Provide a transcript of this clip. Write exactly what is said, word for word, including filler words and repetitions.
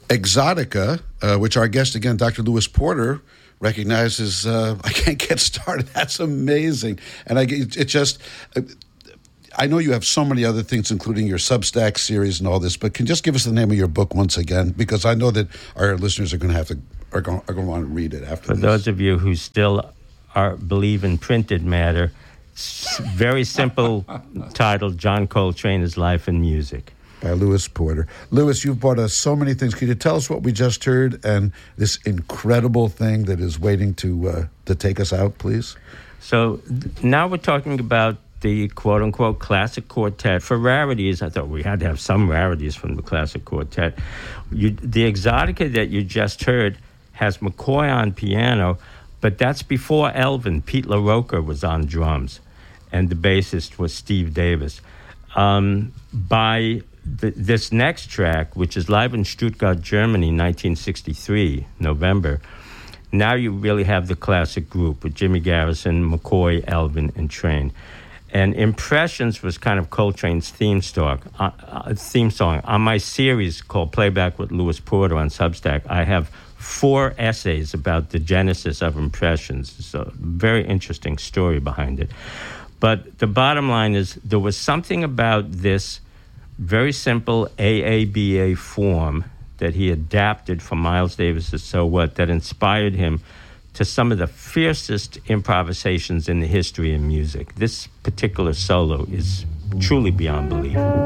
Exotica, uh, which our guest again, Doctor Lewis Porter, recognizes. Uh, I can't get started. That's amazing, and I it, it just. Uh, I know you have so many other things, including your Substack series and all this, but can you just give us the name of your book once again? Because I know that our listeners are going to have to are going, are going to want to read it after For this. those of you who still are believe in printed matter, very simple title, John Coltrane, His Life and Music. By Lewis Porter. Lewis, you've brought us so many things. Can you tell us what we just heard and this incredible thing that is waiting to uh, to take us out, please? So th- now we're talking about the quote-unquote classic quartet. For rarities, I thought we had to have some rarities from the classic quartet. You, the Exotica that you just heard has McCoy on piano, but that's before Elvin. Pete LaRocca was on drums, and the bassist was Steve Davis. Um, by the, this next track, which is live in Stuttgart, Germany, nineteen sixty-three, November, now you really have the classic group with Jimmy Garrison, McCoy, Elvin, and Train. And Impressions was kind of Coltrane's theme song. Uh, uh, theme song. On my series called Playback with Lewis Porter on Substack, I have four essays about the genesis of Impressions. It's a very interesting story behind it. But the bottom line is there was something about this very simple A A B A form that he adapted from Miles Davis's So What that inspired him to some of the fiercest improvisations in the history of music. This particular solo is truly beyond belief.